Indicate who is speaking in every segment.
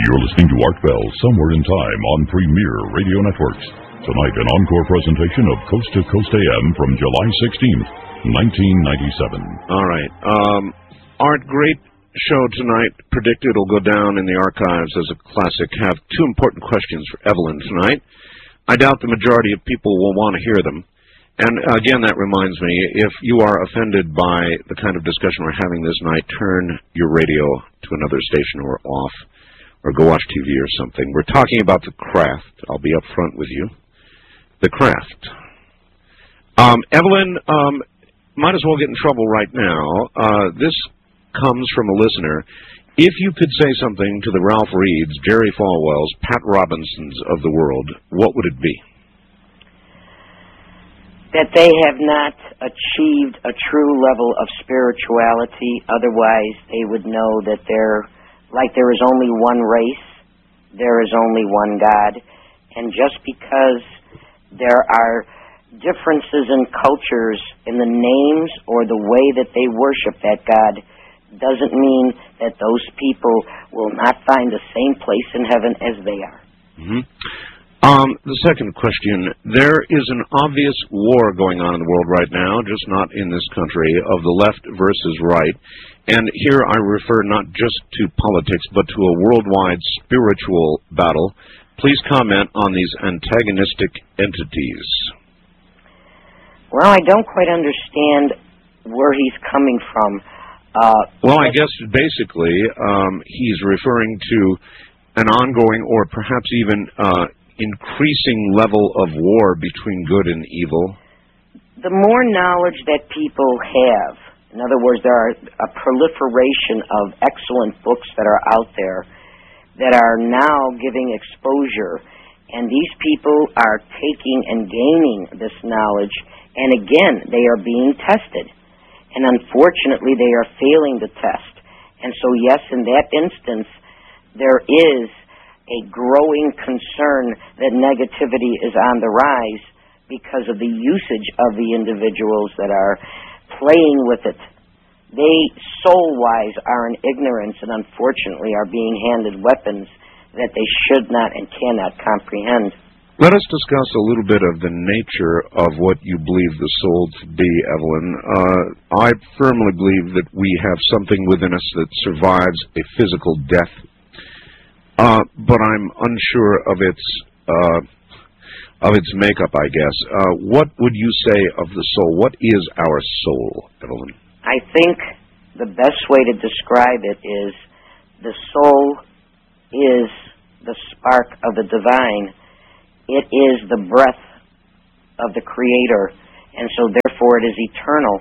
Speaker 1: You're listening to Art Bell, Somewhere in Time on Premier Radio Networks. Tonight, an encore presentation of Coast to Coast AM from July 16th, 1997.
Speaker 2: All right. Art, great show tonight. Predicted it'll go down in the archives as a classic. Have two important questions for Evelyn tonight. I doubt the majority of people will want to hear them. And again, that reminds me, if you are offended by the kind of discussion we're having this night, turn your radio to another station or off, or go watch TV or something. We're talking about The Craft. I'll be up front with you. The Craft. Evelyn, might as well get in trouble right now. This comes from a listener. If you could say something to the Ralph Reeds, Jerry Falwells, Pat Robinsons of the world, what would it be?
Speaker 3: That they have not achieved a true level of spirituality. Otherwise, they would know that there is only one race, there is only one God. And just because there are differences in cultures, in the names or the way that they worship that God, doesn't mean that those people will not find the same place in heaven as they are.
Speaker 2: Mm-hmm. The second question, there is an obvious war going on in the world right now, just not in this country, of the left versus right. And here I refer not just to politics, but to a worldwide spiritual battle. Please comment on these antagonistic entities.
Speaker 3: Well, I don't quite understand where he's coming from.
Speaker 2: Well, I guess basically he's referring to an ongoing or perhaps even increasing level of war between good and evil.
Speaker 3: The more knowledge that people have, in other words, there are a proliferation of excellent books that are out there that are now giving exposure, and these people are taking and gaining this knowledge, and again, they are being tested. And unfortunately, they are failing the test. And so, yes, in that instance, there is a growing concern that negativity is on the rise because of the usage of the individuals that are playing with it. They, soul-wise, are in ignorance and unfortunately are being handed weapons that they should not and cannot comprehend.
Speaker 2: Let us discuss a little bit of the nature of what you believe the soul to be, Evelyn. I firmly believe that we have something within us that survives a physical death. But I'm unsure of its makeup, I guess. What would you say of the soul? What is our soul, Evelyn?
Speaker 3: I think the best way to describe it is the soul is the spark of the divine. It is the breath of the Creator, and so therefore it is eternal.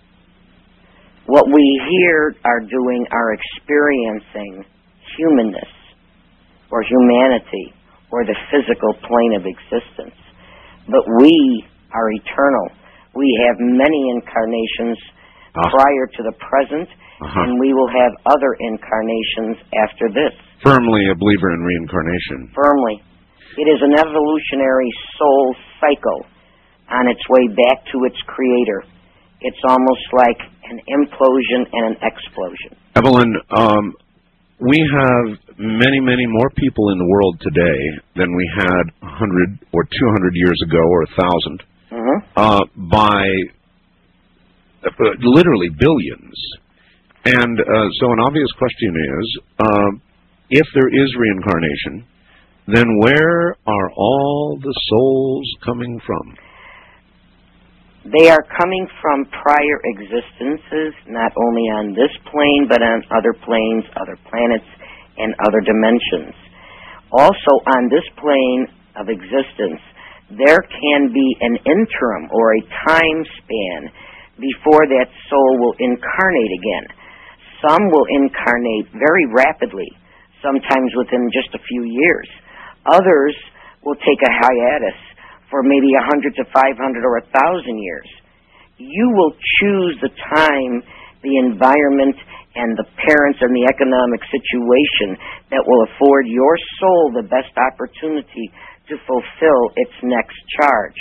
Speaker 3: What we here are doing are experiencing humanness, or humanity, or the physical plane of existence. But we are eternal. We have many incarnations prior to the present, and we will have other incarnations after this.
Speaker 2: Firmly a believer in reincarnation.
Speaker 3: Firmly. It is an evolutionary soul cycle on its way back to its Creator. It's almost like an implosion and an explosion.
Speaker 2: Evelyn, we have many, many more people in the world today than we had 100 or 200 years ago or 1,000, by literally billions. And so an obvious question is, if there is reincarnation, then where are all the souls coming from?
Speaker 3: They are coming from prior existences, not only on this plane, but on other planes, other planets, and other dimensions. Also, on this plane of existence, there can be an interim or a time span before that soul will incarnate again. Some will incarnate very rapidly, sometimes within just a few years. Others will take a hiatus for maybe 100 to 500 or 1,000 years. You will choose the time, the environment, and the parents and the economic situation that will afford your soul the best opportunity to fulfill its next charge.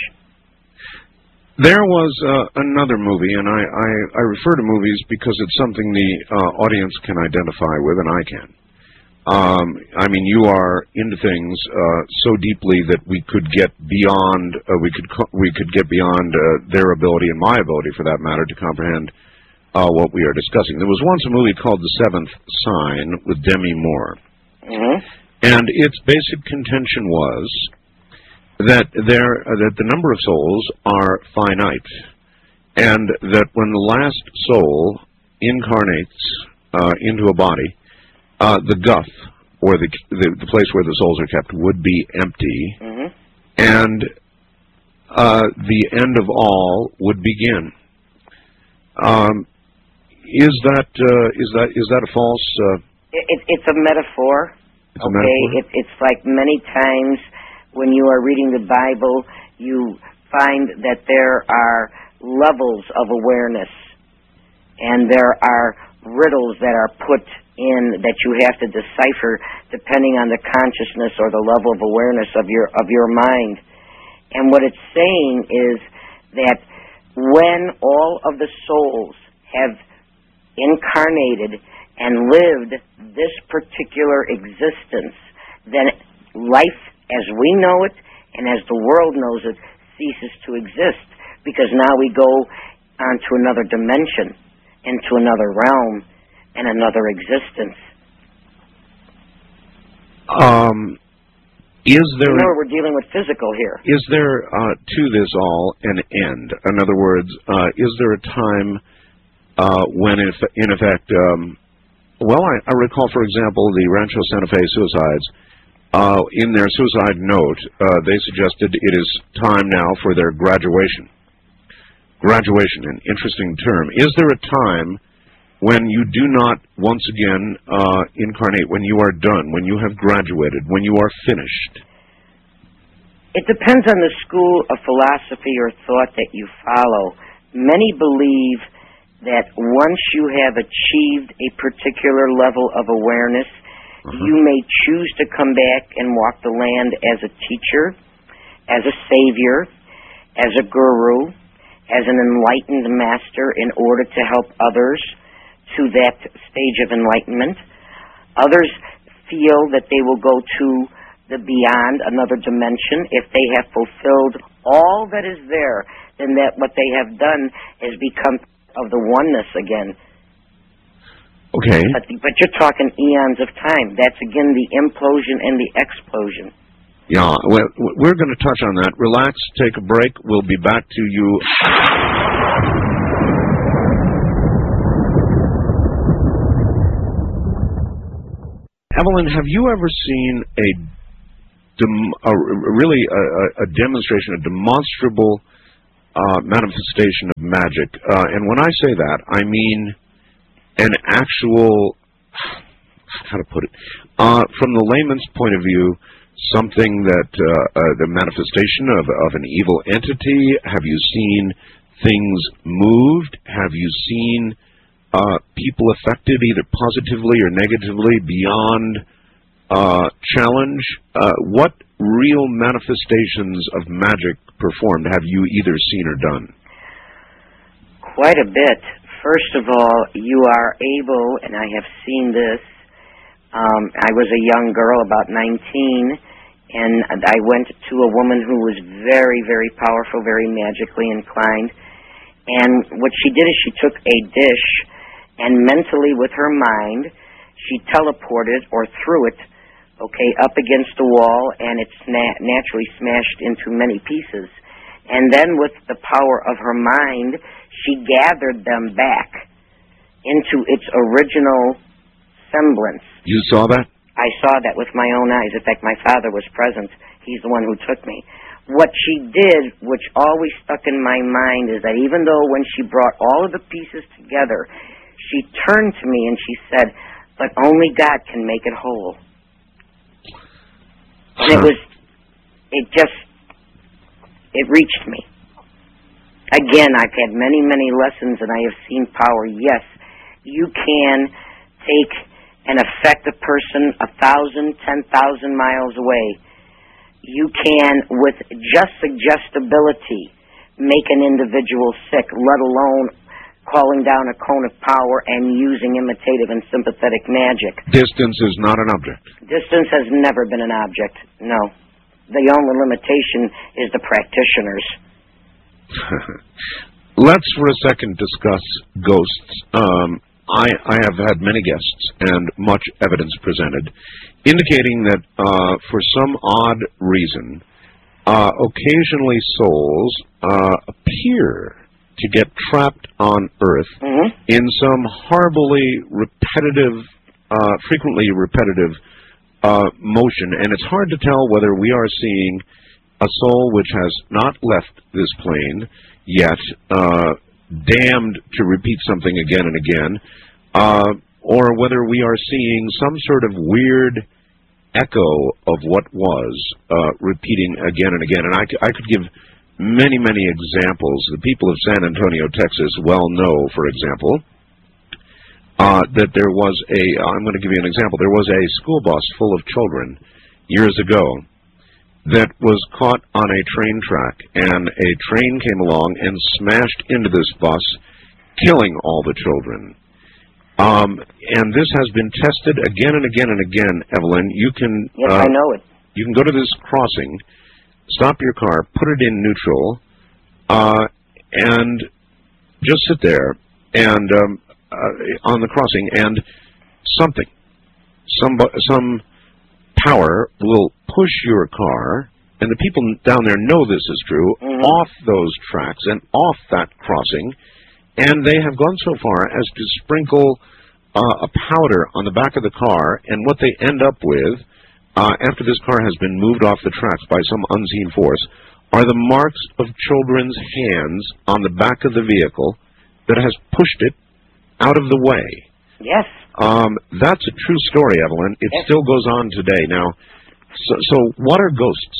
Speaker 2: There was another movie, and I refer to movies because it's something the audience can identify with, and I can. I mean, you are into things so deeply that we could get beyond we could get beyond their ability and my ability, for that matter, to comprehend what we are discussing. There was once a movie called The Seventh Sign with Demi Moore, and its basic contention was that the number of souls are finite, and that when the last soul incarnates into a body, the guff, or the place where the souls are kept, would be empty, and the end of all would begin. Is that a false?
Speaker 3: It's a metaphor.
Speaker 2: It's a metaphor?
Speaker 3: It's like many times when you are reading the Bible, you find that there are levels of awareness, and there are riddles that are put in that you have to decipher depending on the consciousness or the level of awareness of your mind. And what it's saying is that when all of the souls have incarnated and lived this particular existence, then life as we know it and as the world knows it ceases to exist, because now we go on to another dimension, into another realm, and another existence. We're dealing with physical here.
Speaker 2: Is there to this all an end? In other words, is there a time when, in effect, I recall, for example, the Rancho Santa Fe suicides. In their suicide note, they suggested it is time now for their graduation. Graduation, an interesting term. Is there a time when you do not once again incarnate, when you are done, when you have graduated, when you are finished?
Speaker 3: It depends on the school of philosophy or thought that you follow. Many believe that once you have achieved a particular level of awareness, you may choose to come back and walk the land as a teacher, as a savior, as a guru, as an enlightened master in order to help others to that stage of enlightenment. Others feel that they will go to the beyond, another dimension, if they have fulfilled all that is there, then that what they have done has become of the oneness again.
Speaker 2: Okay.
Speaker 3: But you're talking eons of time. That's, again, the implosion and the explosion.
Speaker 2: Yeah, well, we're going to touch on that. Relax, take a break. We'll be back to you. Evelyn, have you ever seen a demonstration, a demonstrable manifestation of magic? And when I say that, I mean an actual, how to put it, from the layman's point of view, something that, the manifestation of an evil entity. Have you seen things moved? Have you seen people affected either positively or negatively beyond challenge? What real manifestations of magic performed have you either seen or done?
Speaker 3: Quite a bit. First of all, you are able, and I have seen this, I was a young girl, about 19, and I went to a woman who was very, very powerful, very magically inclined, and what she did is she took a dish, and mentally with her mind, she teleported or threw it, up against the wall, and it naturally smashed into many pieces. And then with the power of her mind, she gathered them back into its original semblance.
Speaker 2: You saw that?
Speaker 3: I saw that with my own eyes. In fact, my father was present. He's the one who took me. What she did, which always stuck in my mind, is that even though when she brought all of the pieces together, she turned to me and she said, "But only God can make it whole." And it reached me. Again, I've had many, many lessons, and I have seen power. Yes, you can take and affect a person 1,000, 10,000 miles away. You can, with just suggestibility, make an individual sick, let alone calling down a cone of power and using imitative and sympathetic magic.
Speaker 2: Distance is not an object.
Speaker 3: Distance has never been an object, no. The only limitation is the practitioners.
Speaker 2: Let's for a second discuss ghosts. I have had many guests and much evidence presented indicating that for some odd reason, occasionally souls appear to get trapped on Earth in some horribly repetitive, frequently repetitive motion, and it's hard to tell whether we are seeing a soul which has not left this plane yet, damned to repeat something again and again, or whether we are seeing some sort of weird echo of what was repeating again and again. And I could give many, many examples. The people of San Antonio, Texas, well know, for example, that there was I'm going to give you an example. There was a school bus full of children years ago that was caught on a train track, and a train came along and smashed into this bus, killing all the children. And this has been tested again and again and again, Evelyn. You can
Speaker 3: Yes, I know it.
Speaker 2: You can go to this crossing, stop your car, put it in neutral, and just sit there and on the crossing, and some power will push your car, and the people down there know this is true, off those tracks and off that crossing, and they have gone so far as to sprinkle a powder on the back of the car, and what they end up with, after this car has been moved off the tracks by some unseen force, are the marks of children's hands on the back of the vehicle that has pushed it out of the way.
Speaker 3: Yes.
Speaker 2: That's a true story, Evelyn. It still goes on today. Now, so what are ghosts?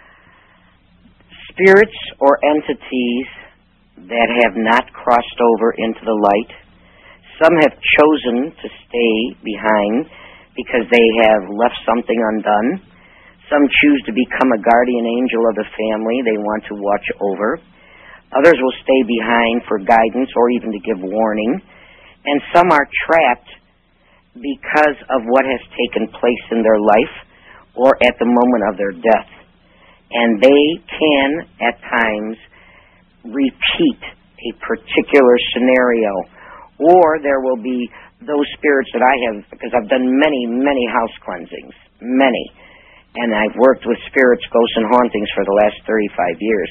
Speaker 3: Spirits or entities that have not crossed over into the light. Some have chosen to stay behind because they have left something undone. Some choose to become a guardian angel of the family they want to watch over. Others will stay behind for guidance or even to give warning. And some are trapped because of what has taken place in their life or at the moment of their death. And they can, at times, repeat a particular scenario. Or there will be those spirits that I have, because I've done many, many house cleansings, many. And I've worked with spirits, ghosts, and hauntings for the last 35 years.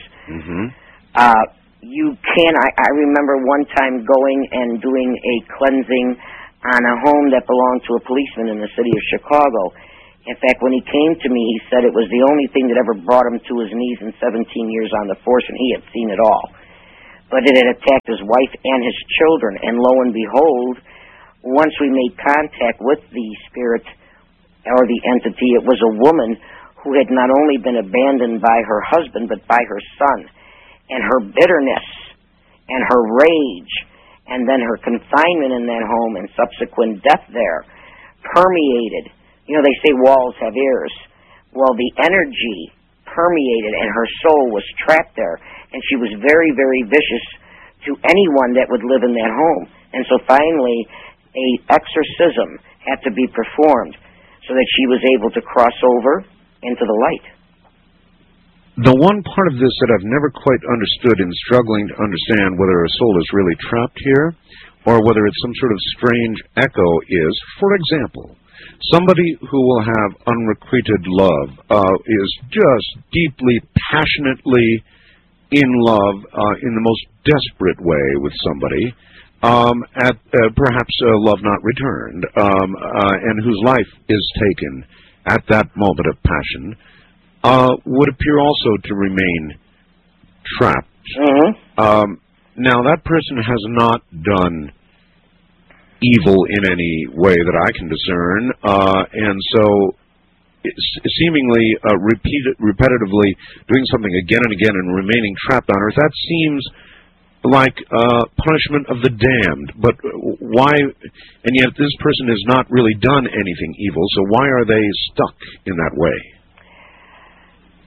Speaker 3: I remember one time going and doing a cleansing on a home that belonged to a policeman in the city of Chicago. In fact, when he came to me, he said it was the only thing that ever brought him to his knees in 17 years on the force, and he had seen it all. But it had attacked his wife and his children, and lo and behold, once we made contact with the spirit or the entity, it was a woman who had not only been abandoned by her husband, but by her son. And her bitterness and her rage and then her confinement in that home and subsequent death there permeated. You know, they say walls have ears. Well, the energy permeated and her soul was trapped there. And she was very, very vicious to anyone that would live in that home. And so finally, a exorcism had to be performed so that she was able to cross over into the light.
Speaker 2: The one part of this that I've never quite understood in struggling to understand whether a soul is really trapped here or whether it's some sort of strange echo is, for example, somebody who will have unrequited love, is just deeply, passionately in love in the most desperate way with somebody, at perhaps love not returned, and whose life is taken at that moment of passion, would appear also to remain trapped. Now, that person has not done evil in any way that I can discern, and so seemingly repetitively doing something again and again and remaining trapped on Earth, that seems like punishment of the damned. But why, and yet this person has not really done anything evil, so why are they stuck in that way?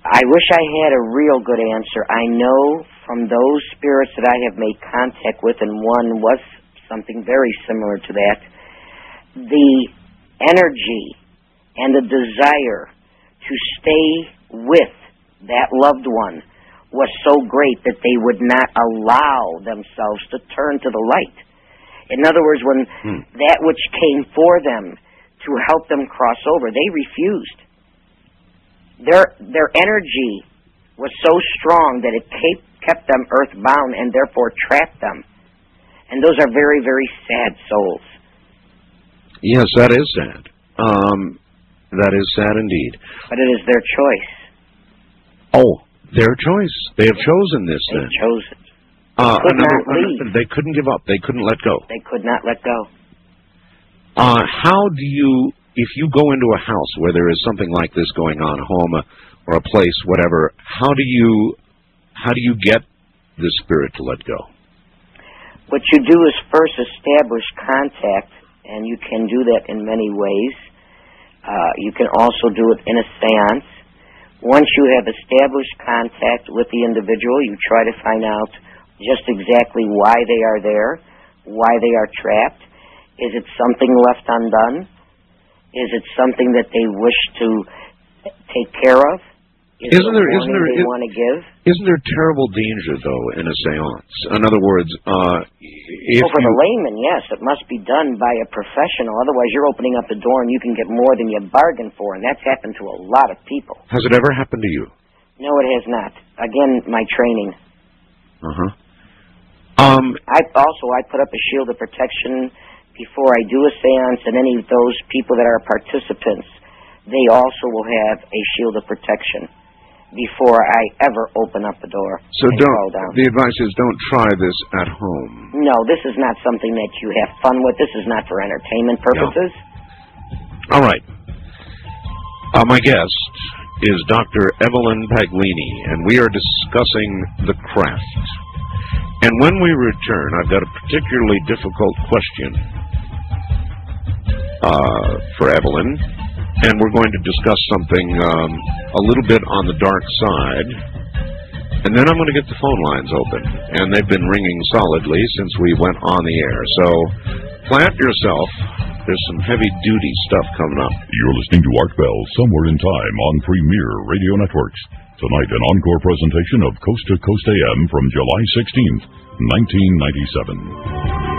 Speaker 3: I wish I had a real good answer. I know from those spirits that I have made contact with, and one was something very similar to that, the energy and the desire to stay with that loved one was so great that they would not allow themselves to turn to the light. In other words, when that which came for them to help them cross over, they refused. Their energy was so strong that it kept them earthbound and therefore trapped them. And those are very, very sad souls.
Speaker 2: Yes, that is sad. That is sad indeed.
Speaker 3: But it is their choice.
Speaker 2: Oh, their choice. They have chosen this then.
Speaker 3: They chose it. They could not leave.
Speaker 2: They couldn't give up. They couldn't let go.
Speaker 3: They could not let go.
Speaker 2: How do you, if you go into a house where there is something like this going on, a home or a place, whatever, how do you get the spirit to let go?
Speaker 3: What you do is first establish contact, and you can do that in many ways. You can also do it in a seance. Once you have established contact with the individual, you try to find out just exactly why they are there, why they are trapped. Is it something left undone? Is it something that they wish to take care of? Isn't there
Speaker 2: terrible danger, though, in a seance? In other words,
Speaker 3: for the layman, yes, it must be done by a professional. Otherwise, you're opening up the door and you can get more than you bargained for, and that's happened to a lot of people.
Speaker 2: Has it ever happened to you?
Speaker 3: No, it has not. Again, my training. I put up a shield of protection before I do a seance, and any of those people that are participants, they also will have a shield of protection before I ever open up the door.
Speaker 2: So the advice is don't try this at home.
Speaker 3: No, this is not something that you have fun with. This is not for entertainment purposes.
Speaker 2: No. All right. My guest is Dr. Evelyn Paglini, and we are discussing the craft. And when we return, I've got a particularly difficult question for Evelyn, and we're going to discuss something a little bit on the dark side, and then I'm going to get the phone lines open, and they've been ringing solidly since we went on the air. So plant yourself. There's some heavy-duty stuff coming up.
Speaker 1: You're listening to Art Bell, Somewhere in Time on Premier Radio Networks. Tonight, an encore presentation of Coast to Coast AM from July 16th, 1997.